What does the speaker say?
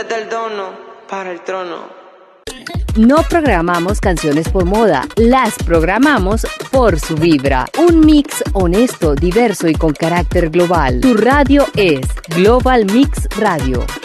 Desde el dono para el trono. No programamos canciones por moda, las programamos por su vibra. Un mix honesto, diverso y con carácter global. Tu radio es Global Mix Radio.